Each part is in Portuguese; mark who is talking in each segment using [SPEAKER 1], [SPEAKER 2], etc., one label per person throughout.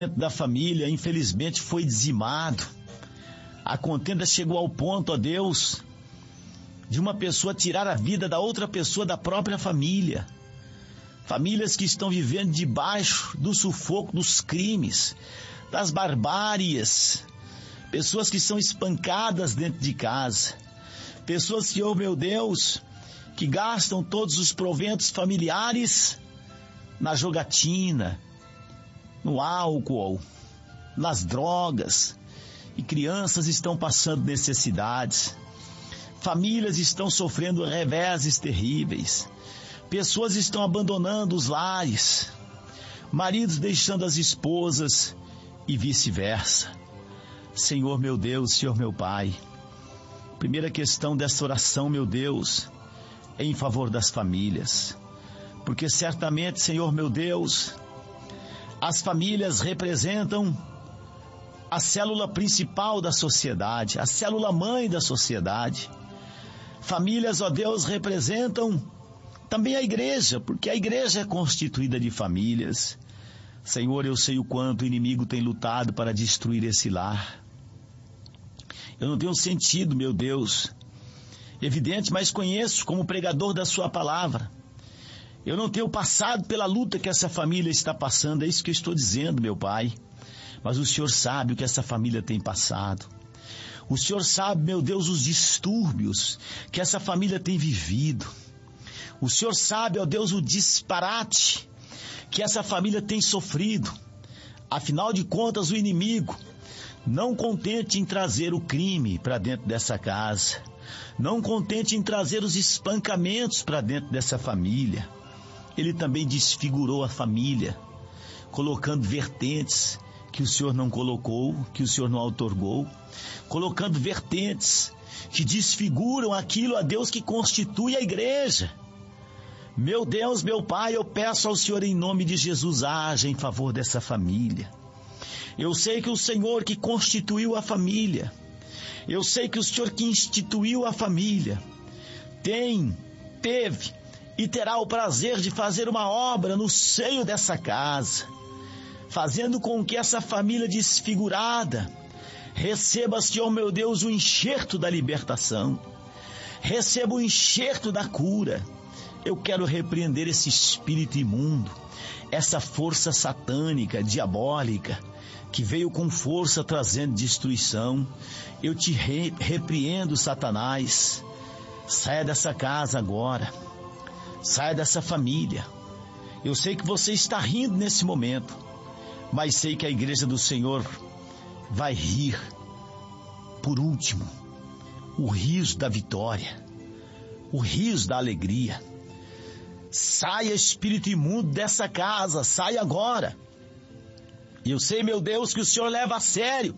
[SPEAKER 1] da família, infelizmente, foi dizimado. A contenda chegou ao ponto, ó Deus, de uma pessoa tirar a vida da outra pessoa da própria família. Famílias que estão vivendo debaixo do sufoco dos crimes, das barbáries. Pessoas que são espancadas dentro de casa. Pessoas, Senhor meu Deus, que gastam todos os proventos familiares na jogatina, no álcool, nas drogas. E crianças estão passando necessidades. Famílias estão sofrendo reveses terríveis. Pessoas estão abandonando os lares. Maridos deixando as esposas e vice-versa. Senhor meu Deus, Senhor meu Pai, primeira questão dessa oração, meu Deus, é em favor das famílias. Porque certamente, Senhor meu Deus, as famílias representam a célula principal da sociedade, a célula mãe da sociedade. Famílias, ó Deus, representam também a igreja, porque a igreja é constituída de famílias. Senhor, eu sei o quanto o inimigo tem lutado para destruir esse lar. Eu não tenho sentido, meu Deus, evidente, mas conheço como pregador da sua palavra. Eu não tenho passado pela luta que essa família está passando, é isso que eu estou dizendo, meu Pai. Mas o Senhor sabe o que essa família tem passado. O Senhor sabe, meu Deus, os distúrbios que essa família tem vivido. O Senhor sabe, ó Deus, o disparate que essa família tem sofrido. Afinal de contas, o inimigo, não contente em trazer o crime para dentro dessa casa, não contente em trazer os espancamentos para dentro dessa família, ele também desfigurou a família, colocando vertentes que o Senhor não colocou, que o Senhor não outorgou, colocando vertentes que desfiguram aquilo, a Deus, que constitui a igreja. Meu Deus, meu Pai, eu peço ao Senhor em nome de Jesus, haja em favor dessa família. Eu sei que o Senhor que constituiu a família, eu sei que o Senhor que instituiu a família, teve e terá o prazer de fazer uma obra no seio dessa casa, fazendo com que essa família desfigurada receba, Senhor meu Deus, o enxerto da libertação, receba o enxerto da cura. Eu quero repreender esse espírito imundo, essa força satânica, diabólica, que veio com força trazendo destruição. Eu te repreendo, Satanás. Saia dessa casa agora, saia dessa família. Eu sei que você está rindo nesse momento, mas sei que a igreja do Senhor vai rir. Por último, o riso da vitória, o riso da alegria. Saia, espírito imundo, dessa casa, saia agora. E eu sei, meu Deus, que o Senhor leva a sério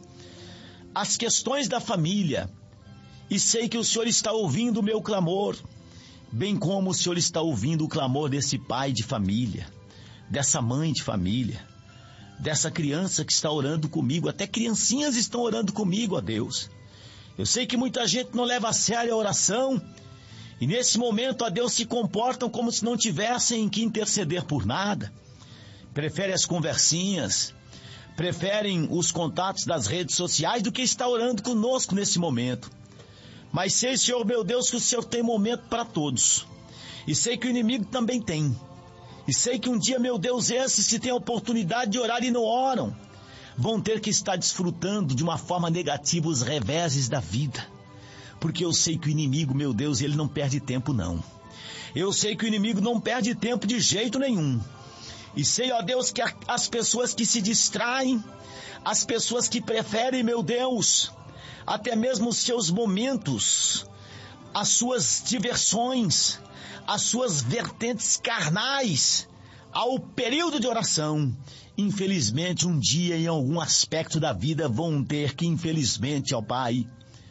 [SPEAKER 1] as questões da família, e sei que o Senhor está ouvindo o meu clamor, bem como o Senhor está ouvindo o clamor desse pai de família, dessa mãe de família, dessa criança que está orando comigo. Até criancinhas estão orando comigo, ó Deus. Eu sei que muita gente não leva a sério a oração, e nesse momento, ó Deus, se comportam como se não tivessem que interceder por nada. Preferem as conversinhas, preferem os contatos das redes sociais do que estar orando conosco nesse momento. Mas sei, Senhor meu Deus, que o Senhor tem momento para todos. E sei que o inimigo também tem. E sei que um dia, meu Deus, esses que têm a oportunidade de orar e não oram, vão ter que estar desfrutando de uma forma negativa os reveses da vida. Porque eu sei que o inimigo, meu Deus, ele não perde tempo não. Eu sei que o inimigo não perde tempo de jeito nenhum. E sei, ó Deus, que as pessoas que se distraem, as pessoas que preferem, meu Deus, até mesmo os seus momentos, as suas diversões, as suas vertentes carnais, ao período de oração, infelizmente um dia em algum aspecto da vida vão ter que, infelizmente, ó Pai,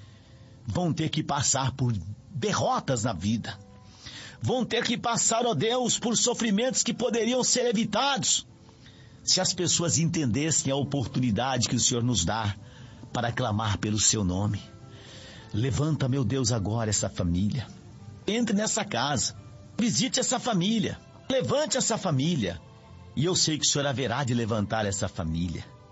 [SPEAKER 1] vão ter que passar por derrotas na vida. Vão ter que passar, ó Deus, por sofrimentos que poderiam ser evitados se as pessoas entendessem a oportunidade que o Senhor nos dá para clamar pelo seu nome. Levanta, meu Deus, agora essa família. Entre nessa casa, visite essa família, levante essa família. E eu sei que o Senhor haverá de levantar essa família.